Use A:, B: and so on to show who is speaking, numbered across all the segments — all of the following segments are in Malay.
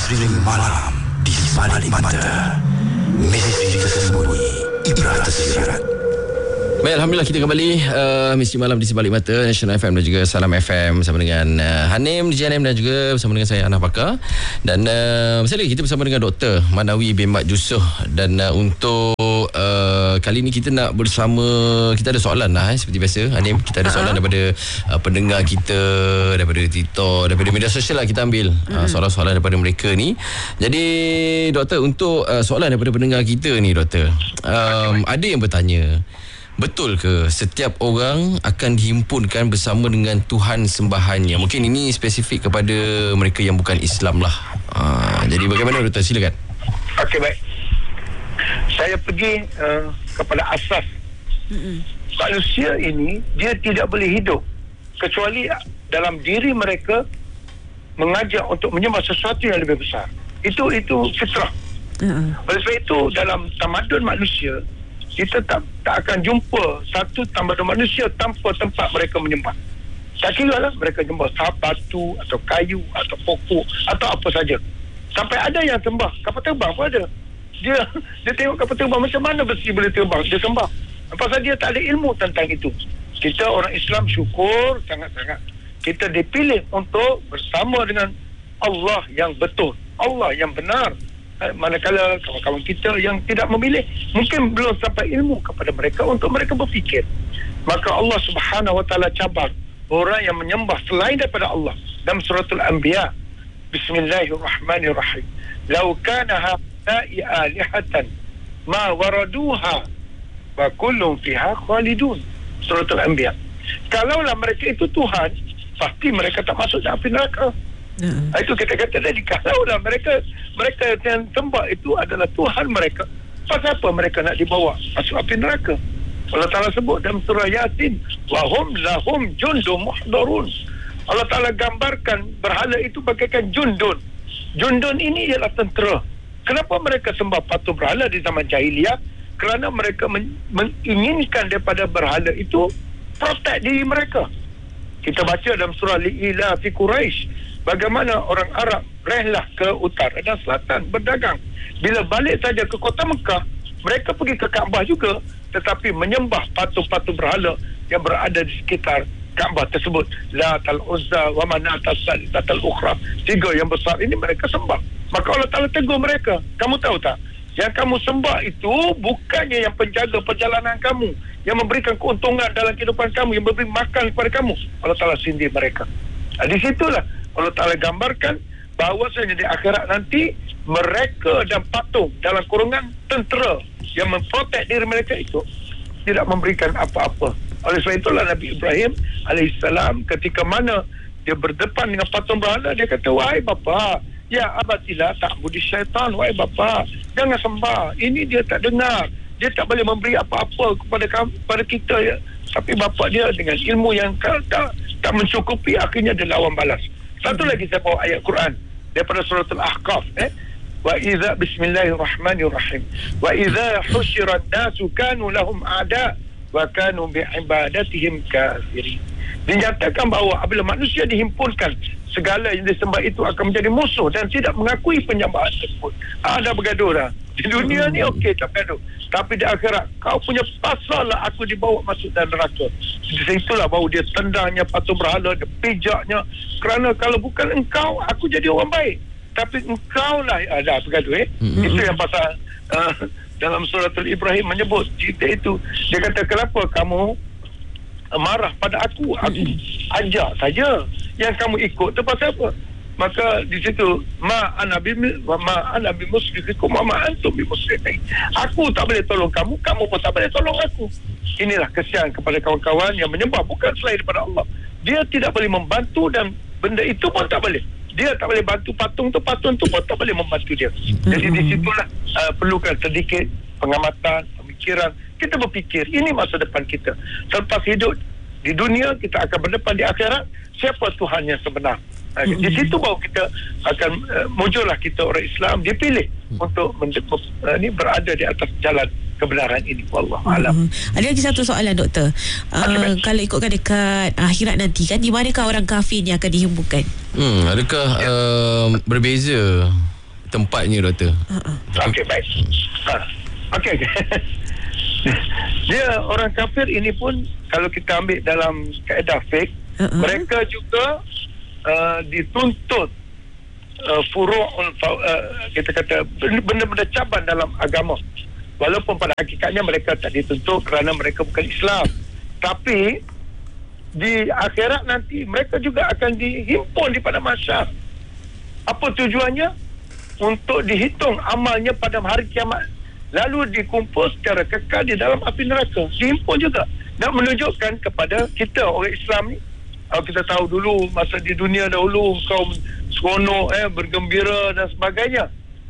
A: Misteri malam di sebalik mata. Misteri tersembunyi, ibrah tersirat.
B: Baik, Alhamdulillah kita kembali Misteri Malam di Sebalik Mata National FM dan juga Salam FM bersama dengan Hanim, DJ Hanim dan juga bersama dengan saya Anah Pakar. Dan bersama lagi kita bersama dengan Dr. Manawi bin Mat Jusoh. Dan untuk kali ni kita nak bersama, kita ada soalan lah seperti biasa Hanim. Kita ada soalan daripada pendengar kita, daripada TikTok, daripada media sosial lah kita ambil soalan-soalan daripada mereka ni. Jadi Doktor, untuk soalan daripada pendengar kita ni Doktor, ada yang bertanya, betul ke setiap orang akan dihimpunkan bersama dengan Tuhan sembahannya? Mungkin ini spesifik kepada mereka yang bukan Islam lah. Jadi bagaimana Doktor? Silakan.
C: Okey, baik. Saya pergi kepada asas. Manusia ini dia tidak boleh hidup kecuali dalam diri mereka mengajak untuk menyembah sesuatu yang lebih besar. Itu fitrah. Oleh sebab itu dalam tamadun manusia, kita tak akan jumpa satu tamadun manusia tanpa tempat mereka menyembah. Tak kira lah mereka menyembah batu atau kayu atau pokok atau apa saja. Sampai ada yang sembah kapal terbang pun ada. Dia tengok kapal terbang, macam mana besi boleh terbang, dia sembah. Pasal dia tak ada ilmu tentang itu. Kita orang Islam syukur sangat-sangat kita dipilih untuk bersama dengan Allah yang betul, Allah yang benar. Manakala kawan-kawan kita yang tidak memilih, mungkin belum sampai ilmu kepada mereka untuk mereka berfikir. Maka Allah Subhanahu Wa Taala cabar orang yang menyembah selain daripada Allah dalam suratul Anbiya. Bismillahirrahmanirrahim. Lau kana haula'i alihatan ma waraduha wa kullun fiha khalidun. Suratul Anbiya. Kalaulah mereka itu Tuhan, pasti mereka tak masuk dalam api neraka. Itu kita kata tadi, kalaulah mereka yang sembah itu adalah Tuhan mereka, pasal apa mereka nak dibawa masuk api neraka? Allah Ta'ala sebut dalam surah Yasin, wahum lahum jundun muhdarun. Allah Ta'ala gambarkan berhala itu bagaikan jundun. Jundun ini ialah tentera. Kenapa mereka sembah patung berhala di zaman jahiliyah? Kerana mereka menginginkan daripada berhala itu protect diri mereka. Kita baca dalam surah Li'ila fi Quraisy, bagaimana orang Arab rehlah ke utara dan selatan berdagang. Bila balik saja ke kota Mekah, mereka pergi ke Kaabah juga, tetapi menyembah patung-patung berhala yang berada di sekitar Kaabah tersebut. Latal Uzza wa Manatas Salisatal Ukhra. 3 yang besar ini mereka sembah. Maka Allah Ta'ala tegur mereka. Kamu tahu tak? Yang kamu sembah itu bukannya yang penjaga perjalanan kamu, yang memberikan keuntungan dalam kehidupan kamu, yang memberi makan kepada kamu. Allah Ta'ala sindir mereka. Di situlah Allah Ta'ala gambarkan bahawasanya di akhirat nanti mereka dan patung dalam kurungan tentera yang memprotek diri mereka itu tidak memberikan apa-apa. Oleh sebab itulah Nabi Ibrahim alaihissalam ketika mana dia berdepan dengan patung berhala, dia kata, wahai bapa, ya abatilah ta'budi syaitan, wahai bapa, jangan sembah, ini dia tak dengar, dia tak boleh memberi apa-apa kepada kita ya. Tapi bapa dia dengan ilmu yang tak mencukupi, akhirnya dia lawan balas. Satu lagi saya bawa ayat Quran daripada suratul Ahqaf. Wa idza bismillahirrahmanirrahim. Wa idza husyiran nasu kanu lahum a'da wa kanu bi'ibadatihim kafirin. Dinyatakan bahawa apabila manusia dihimpunkan, segala yang disembah itu akan menjadi musuh dan tidak mengakui penyembahan tersebut. Dah bergaduh dah. Di dunia ni okey, tak bergaduh. Tapi di akhirat, kau punya pasal lah aku dibawa masuk dalam neraka. Itulah baru dia tendangnya patung berhala, dia pijaknya. Kerana kalau bukan engkau, aku jadi orang baik. Tapi engkau lah, dah bergaduh Itu yang pasal dalam suratul Ibrahim menyebut cerita itu. Dia kata, kenapa kamu marah pada aku? Aku ajak saja. Yang kamu ikut tu pasal apa? Maka di situ ma ana bi musrifikum wa ma antum bi musrifin. Aku tak boleh tolong kamu, kamu pun tak boleh tolong aku. Inilah kesian kepada kawan-kawan yang menyembah bukan selain daripada Allah. Dia tidak boleh membantu dan benda itu pun tak boleh. Dia tak boleh bantu patung tu pun tak boleh membantu dia. Jadi di situlah perlukan sedikit pengamatan, pemikiran. Kita berfikir, ini masa depan kita. Selepas hidup di dunia, kita akan berdepan di akhirat. Siapa Tuhan yang sebenar? Di situ baru kita akan muncullah kita orang Islam dipilih untuk berada di atas jalan kebenaran ini. Wallahu alam.
D: Ada lagi satu soalan doktor. Kalau ikutkan dekat akhirat nanti kan, di manakah orang kafir yang akan dihimpunkan?
B: Adakah berbeza tempatnya, doktor.
C: Okey, baik. Okey. Dia orang kafir ini pun kalau kita ambil dalam kaedah fiqh, mereka juga dituntut kita kata benda-benda caban dalam agama. Walaupun pada hakikatnya mereka tak dituntut kerana mereka bukan Islam. Tapi di akhirat nanti mereka juga akan dihimpun di padang mahsyar. Apa tujuannya? Untuk dihitung amalnya pada hari kiamat, lalu dikumpul secara kekal di dalam api neraka. Dihimpun juga. Nak menunjukkan kepada kita orang Islam ni, kita tahu dulu masa di dunia dahulu kaum seronok, bergembira dan sebagainya.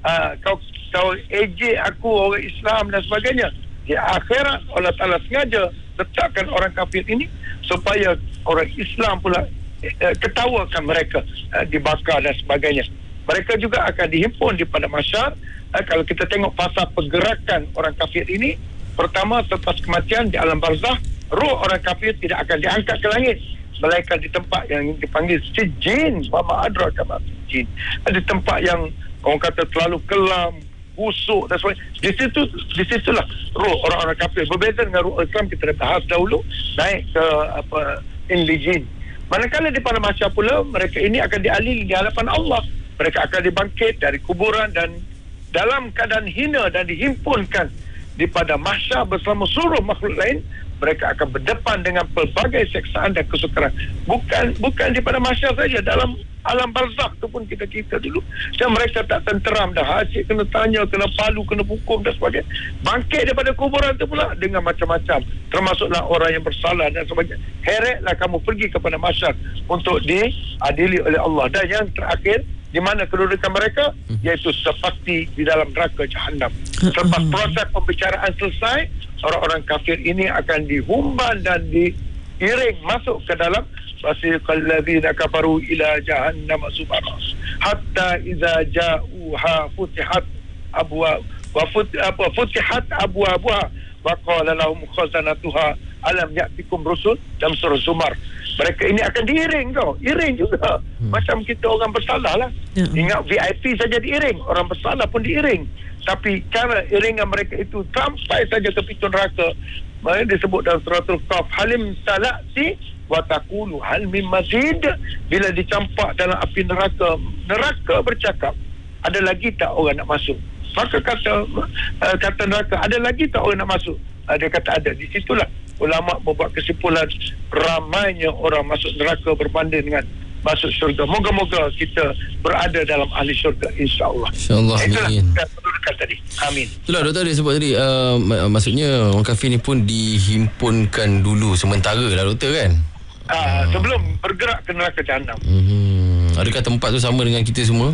C: Kau ejek aku orang Islam dan sebagainya. Di akhirat Allah Ta'ala sengaja letakkan orang kafir ini supaya orang Islam pula ketawakan mereka, dibakar dan sebagainya. Mereka juga akan dihimpun di padang mahsyar. Kalau kita tengok fasa pergerakan orang kafir ini, pertama selepas kematian di alam barzah, roh orang kafir tidak akan diangkat ke langit, melainkan di tempat yang dipanggil sijin, wa ma'adraka ma sijin. Di tempat yang orang kata terlalu kelam, busuk dan sebagainya. Di situlah roh orang-orang kafir. Berbeza dengan roh Islam, kita dah bahas dahulu, naik ke Inlijin. Manakala di padang mahsyar pula, mereka ini akan diadili di hadapan Allah. Mereka akan dibangkit dari kuburan dan dalam keadaan hina dan dihimpunkan di padang mahsyar bersama seluruh makhluk lain. Mereka akan berdepan dengan pelbagai seksaan dan kesukaran. Bukan di padang mahsyar saja, dalam alam barzakh tu pun kita dulu. Dan mereka tak tenteram dah. Asyik kena tanya, kena palu, kena hukum dan sebagainya. Bangkit daripada kuburan tu pula dengan macam-macam. Termasuklah orang yang bersalah dan sebagainya. Heretlah kamu pergi kepada mahsyar untuk diadili oleh Allah. Dan yang terakhir, di mana kedudukan mereka, iaitu seperti di dalam neraka Jahannam. Selepas proses pembicaraan selesai, orang-orang kafir ini akan dihumban dan diiring masuk ke dalam wasiqal ladzina kafaru ila jahannam subara hatta idza ja'uha futihat abwabuha wa qala lahum khazanatuha alam ya'tikum rusul, dalam surah Zumar. Mereka ini akan diiring iring juga. Macam kita orang bersalah lah. Ingat VIP saja diiring, orang bersalah pun diiring. Tapi cara iringan mereka itu sampai saja ke pintu neraka. Mereka disebut dalam suratul Qaf, halim talati wa taqulu hal min mazid. Bila dicampak dalam api neraka bercakap, ada lagi tak orang nak masuk? Maka kata neraka, ada lagi tak orang nak masuk? Dia kata ada. Di situlah ulama membuat kesimpulan ramainya orang masuk neraka berbanding dengan masuk syurga. Moga-moga kita berada dalam ahli syurga, insya-Allah.
B: Insya-Allah. Amin.
C: Itulah tadi. Amin.
B: Itulah doktor dia sebut tadi, maksudnya orang kafir ni pun dihimpunkan dulu sementara lah doktor kan?
C: Sebelum bergerak ke neraka Jahannam.
B: Adakah tempat tu sama dengan kita semua?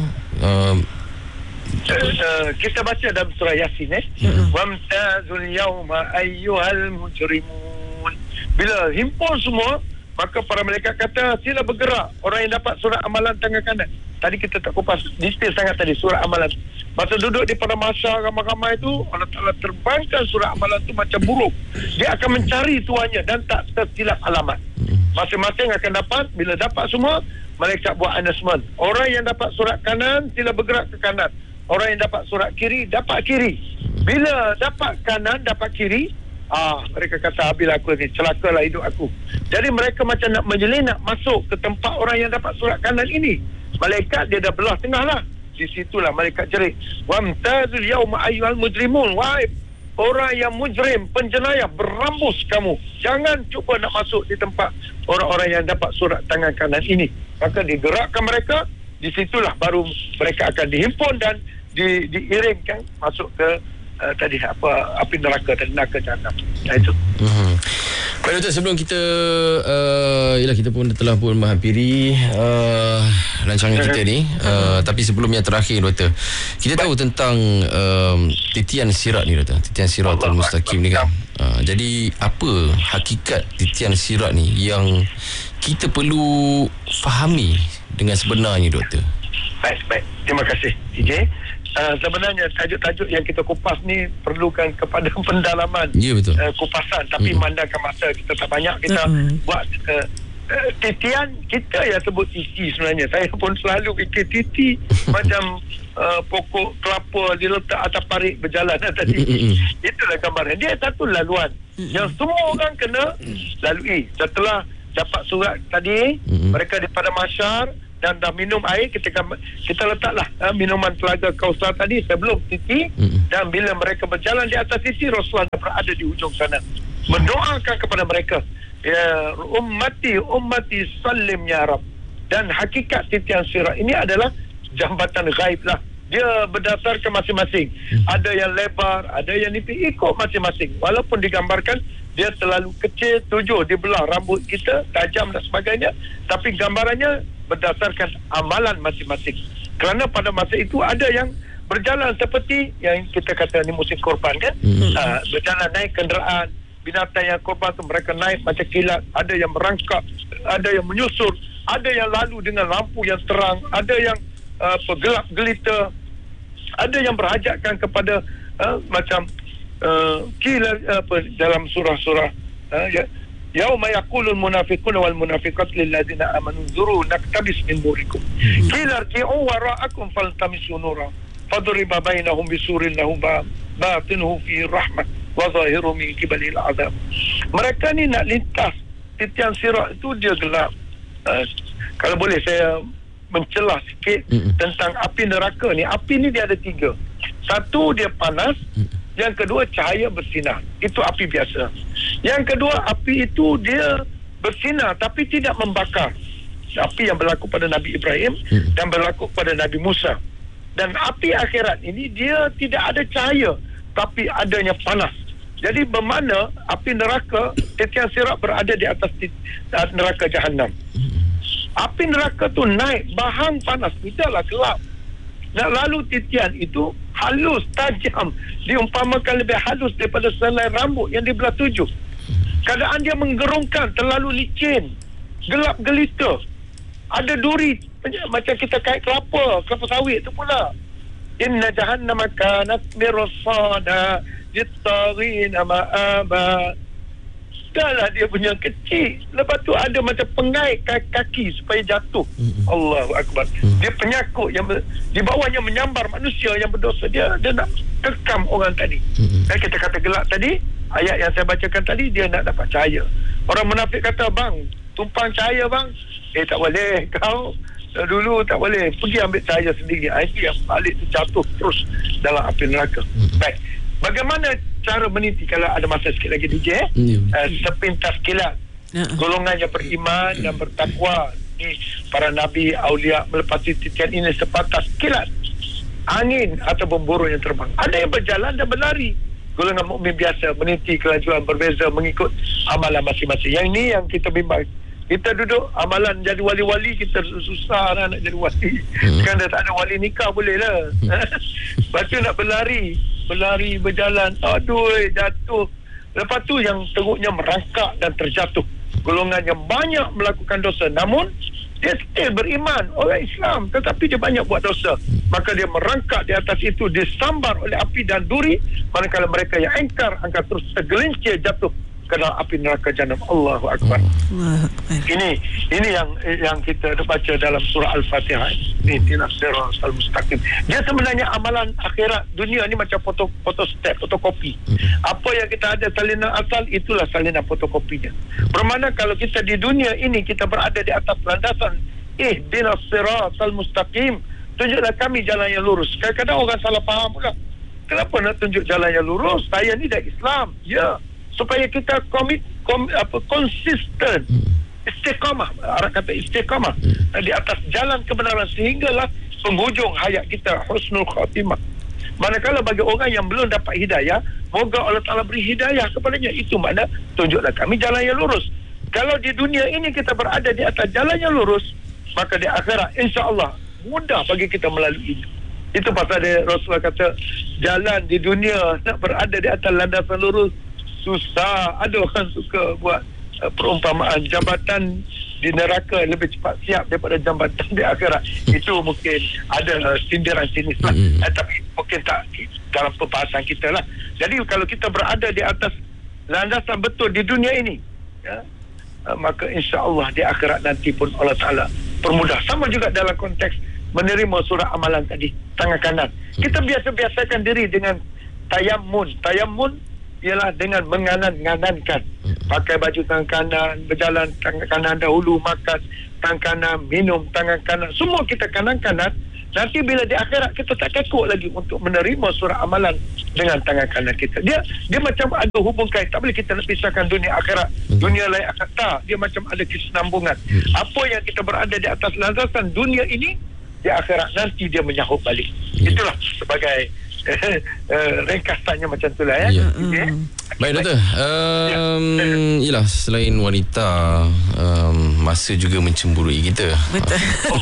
C: Kita baca dalam surah Yasin, wamtazul yawma ayyuhal mujrimun. Bila himpun semua, maka para malaikat kata, sila bergerak orang yang dapat surat amalan tangan kanan. Tadi kita tak kupas detail sangat tadi surat amalan. Masa duduk di padang mahsyar ramai-ramai itu, Allah Ta'ala terbangkan surat amalan itu macam burung. Dia akan mencari tuannya dan tak tersilap alamat. Masing-masing akan dapat. Bila dapat semua, malaikat buat announcement. Orang yang dapat surat kanan, sila bergerak ke kanan. Orang yang dapat surat kiri, dapat kiri. Bila dapat kanan, dapat kiri, mereka kata, habis aku ni, celakalah hidup aku. Jadi mereka macam nak menjeling, nak masuk ke tempat orang yang dapat surat kanan ini. Malaikat dia dah belah tengah lah. Di situlah malaikat jerit, wamtazul yawma ayyuhal mujrimun. Wahai orang yang mujrim, penjenayah, berambus kamu. Jangan cuba nak masuk di tempat orang-orang yang dapat surat tangan kanan ini. Maka digerakkan mereka. Di situlah baru mereka akan dihimpun dan diiringkan masuk ke api neraka dan neraka Jahannam. Itu.
B: Baik doktor, sebelum kita kita pun telah pun menghampiri rancangan kita ni, tapi sebelum yang terakhir doktor, kita tahu tentang titian sirat ni doktor, titian siratal mustaqim ni kan. Jadi apa hakikat titian sirat ni yang kita perlu fahami dengan sebenarnya doktor?
C: Baik. Terima kasih DJ. Sebenarnya tajuk-tajuk yang kita kupas ni perlukan kepada pendalaman,
B: ya, betul.
C: Kupasan, tapi mandangkan masa kita tak banyak, kita buat titian kita yang sebut titi sebenarnya. Saya pun selalu fikir titi macam pokok kelapa diletak atas parit berjalan tadi. Itulah gambaran. Dia satu laluan yang semua orang kena lalui. Setelah dapat surat tadi, mereka di pada mahsyar dan dah minum air, kita letaklah minuman telaga Kausar tadi sebelum titi, dan bila mereka berjalan di atas titi, Rasulullah berada di hujung sana mendoakan kepada mereka, ya ummati sallim ya Rab. Dan hakikat titian sirat ini adalah jambatan ghaib lah. Dia berdasarkan masing-masing. Ada yang lebar, ada yang nipis, ikut masing-masing. Walaupun digambarkan dia terlalu kecil, 7 dibelah rambut kita, tajam dan sebagainya, tapi gambarannya berdasarkan amalan masing-masing. Kerana pada masa itu ada yang berjalan seperti yang kita kata ni musim korban kan, berjalan naik kenderaan, binatang yang korban tu mereka naik macam kilat, ada yang merangkak, ada yang menyusur, ada yang lalu dengan lampu yang terang, ada yang gelap gelita, ada yang berhajatkan kepada macam kilat dalam surah-surah yauma yaqulul munafiquna wal munafiqat lil ladzina amanu zuru naktabis min nurikum qila irji'u wara'akum faltamisu nura fadriba bainahum bisurin lahu batinuhu fihi rahmah wa zahiruhu min qibalil azab. Mereka ni nak lintas titian sirat itu dia gelap. Kalau boleh saya mencelah sikit tentang api neraka ni. Api ni dia ada 3. Satu, dia panas. Yang kedua, cahaya bersinar. Itu api biasa. Yang kedua, api itu dia bersinar tapi tidak membakar. Api yang berlaku pada Nabi Ibrahim dan berlaku pada Nabi Musa. Dan api akhirat ini dia tidak ada cahaya tapi adanya panas. Jadi bermakna api neraka, titian sirat berada di atas neraka Jahannam. Api neraka tu naik bahang panas, tidaklah gelap. Nak lalu titian itu halus, tajam, diumpamakan lebih halus daripada selai rambut yang dibelah 7. Keadaan dia menggerungkan, terlalu licin, gelap gelita, ada duri macam kita kait kelapa sawit tu pula. Inna jahannama kanat mirsada littaghin ma'aba. Dahlah dia punya kecil. Lepas tu ada macam pengait kaki supaya jatuh. Allahu Akbar. Dia penyakut yang di bawahnya menyambar manusia yang berdosa. Dia nak kekam orang tadi. Dan kita kata gelap tadi, ayat yang saya bacakan tadi, dia nak dapat cahaya. Orang munafik kata, bang, tumpang cahaya bang. Tak boleh. Kau dulu tak boleh. Pergi ambil cahaya sendiri. Itu yang balik tu jatuh terus dalam api neraka. Baik. Bagaimana cara meniti? Kalau ada masa sikit lagi DJ, sepintas kilat golongan yang beriman dan bertakwa ni, para nabi, aulia, melepasi titian ini sepatas kilat angin ataupun burung yang terbang. Ada yang berjalan dan berlari. Golongan mukmin biasa meniti kelajuan berbeza mengikut amalan masing-masing. Yang ini yang kita bimbang. Kita duduk amalan jadi wali-wali, kita susah nak jadi wali. Kan dah tak ada wali nikah boleh lah. Lepas tu nak berlari, berjalan, aduh, jatuh. Lepas tu yang teruknya merangkak dan terjatuh. Golongan yang banyak melakukan dosa, namun dia still beriman, orang Islam, tetapi dia banyak buat dosa. Maka dia merangkak di atas itu, disambar oleh api dan duri. Manakala mereka yang engkar, akan terus tergelincir jatuh ke dalam api neraka Jahannam. Allahu Akbar. Ini yang kita baca dalam surah Al-Fatihah. Ini ihdinas siratal mustaqim. Dia sebenarnya amalan akhirat dunia ni macam fotostat, fotokopi. Apa yang kita ada salinan asal, itulah salinan fotokopinya. Bermakna kalau kita di dunia ini kita berada di atas landasan ihdinas siratal mustaqim, tunjuklah kami jalan yang lurus. Kadang-kadang orang salah faham pula. Kenapa nak tunjuk jalan yang lurus? Saya ni dah Islam. Ya. Supaya kita konsisten, istiqamah, Arab kata istiqamah di atas jalan kebenaran sehinggalah penghujung hayat kita husnul khatimah. Manakala bagi orang yang belum dapat hidayah, moga Allah Ta'ala beri hidayah kepadanya. Itu makna tunjuklah kami jalan yang lurus. Kalau di dunia ini kita berada di atas jalan yang lurus, maka di akhirat insya-Allah mudah bagi kita melalui itu. Itu pasal Rasulullah kata jalan di dunia nak berada di atas landasan lurus susah. Ada orang suka buat perumpamaan jambatan di neraka lebih cepat siap daripada jambatan di akhirat. Itu mungkin ada sindiran sinis lah. Tapi mungkin tak dalam pembahasan kita lah. Jadi kalau kita berada di atas landasan betul di dunia ini, ya, maka insya-Allah di akhirat nanti pun Allah Taala permudah. Sama juga dalam konteks menerima surah amalan tadi, tangan kanan. Kita biasa-biasakan diri dengan tayammun. Tayammun ialah dengan menganan-nganankan. Pakai baju tangan kanan, berjalan tangan kanan dahulu, makan tangan kanan, minum tangan kanan. Semua kita kanan-kanan. Nanti bila di akhirat kita tak kekok lagi untuk menerima surah amalan dengan tangan kanan kita. Dia macam ada hubung kait. Tak boleh kita nak pisahkan dunia akhirat. Dunia lain akan tak. Dia macam ada kesinambungan. Apa yang kita berada di atas landasan dunia ini, di akhirat nanti dia menyahut balik. Itulah sebagai ringkasannya macam itulah ya. Okay.
B: Baik doktor. Yalah, selain wanita, masa juga mencemburui kita.
D: Betul.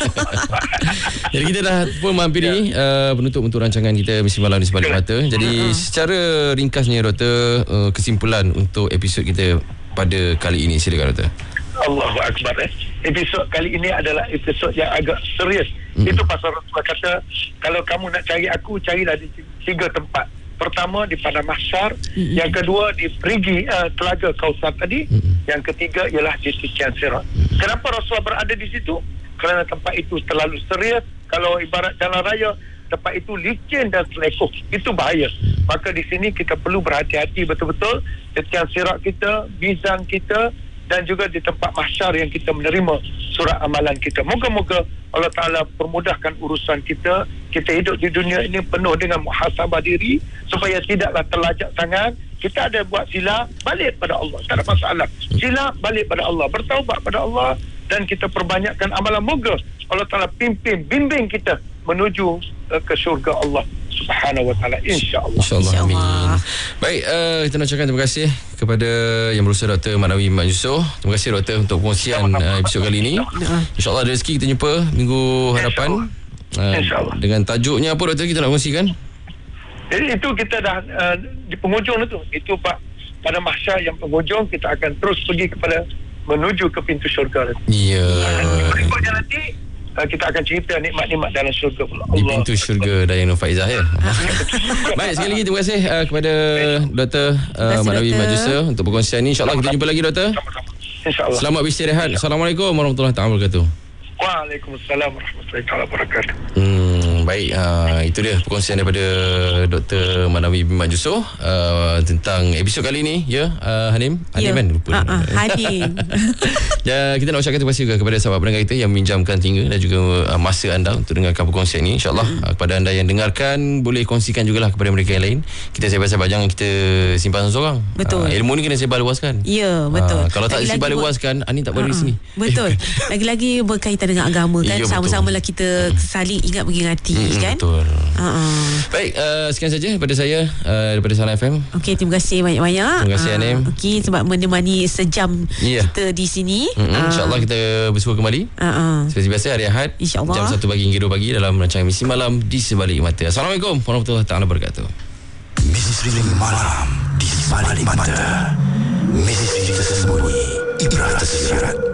B: Jadi kita dah pun menghampiri penutup untuk rancangan kita Misi Malam di Sebalik Mata. Jadi secara ringkasnya doktor, kesimpulan untuk episod kita pada kali ini, silakan doktor.
C: Allahu Akbar. Episod kali ini adalah episod yang agak serius. Itu pasal Rasulullah kata, kalau kamu nak cari aku, carilah di 3 tempat. Pertama di Padang Mahsyar, yang kedua di perigi Telaga Kausar tadi, yang ketiga ialah di Titian Sirat. Kenapa Rasulullah berada di situ? Kerana tempat itu terlalu serius. Kalau ibarat jalan raya, tempat itu licin dan selekoh, itu bahaya. Maka di sini kita perlu berhati-hati betul-betul. Titian Sirat kita, mizan kita, dan juga di tempat mahsyar yang kita menerima surah amalan kita. Moga-moga Allah Ta'ala permudahkan urusan kita. Kita hidup di dunia ini penuh dengan muhasabah diri supaya tidaklah terlajak tangan. Kita ada buat silap, balik pada Allah, tak ada masalah. Silap, balik pada Allah, bertaubat pada Allah, dan kita perbanyakkan amalan. Moga Allah Ta'ala bimbing kita menuju ke syurga Allah Subhanahu wa ta'ala, insya-Allah.
B: Insya-Allah. Amin. Baik, kita nak ucapkan terima kasih kepada yang berusaha Dr. Manawi Mat Yusof. Terima kasih doktor untuk perkongsian episod kali ini. Insya-Allah ada rezeki kita jumpa minggu hadapan.
C: Insya-Allah.
B: Dengan tajuknya apa doktor kita nak kongsikan?
C: Jadi itu kita dah di penghujung itu. Itu pada mahsyar yang penghujung, kita akan terus pergi kepada menuju ke pintu syurga.
B: Ya.
C: Berikutnya nanti kita akan cerita nikmat-nikmat dalam syurga pula.
B: Di pintu syurga Dayang Nur Faizah ya. Baik, sekali lagi terima kasih kepada Dr. Manawi Mat Yusof untuk perkongsian ini. InsyaAllah kita jumpa lagi doktor.
C: InsyaAllah.
B: Selamat beristirahat. Assalamualaikum warahmatullahi wabarakatuh.
C: Waalaikumsalam warahmatullahi wabarakatuh.
B: Baik, itu dia perkongsian daripada Dr. Manawi Mat Yusof tentang episod kali ini ya. Hanim kan lupa.
D: Hanim.
B: Ya, kita nak ucapkan terima kasih kepada sahabat pendengar kita yang meminjamkan telinga dan juga masa anda untuk dengarkan perkongsian ini. InsyaAllah kepada anda yang dengarkan, boleh kongsikan jugalah kepada mereka yang lain. Kita sebar-sebar, jangan kita simpan seorang.
D: Betul.
B: Ilmu ni kena sebar luaskan.
D: Ya, betul.
B: Kalau tak sebar luaskan, ni tak boleh di sini.
D: Betul. Lagi-lagi berkaitan dengan agama kan.
B: Ya,
D: sama-samalah kita saling ingat mengingati kan.
B: Betul. Baik, sekian saja daripada saya, daripada Sana FM.
D: Okey, terima kasih banyak-banyak.
B: Terima kasih Anim.
D: Okey, sebab menemani sejam kita di sini.
B: InsyaAllah kita bersua kembali seperti biasa hari Ahad,
D: InsyaAllah,
B: jam 1 pagi hingga 2 pagi dalam rancangan Misi Malam di Sebalik Mata. Assalamualaikum warahmatullahi wabarakatuh.
A: Misi Malam di Sebalik Mata. Misi tersembunyi, ibrah tersirat.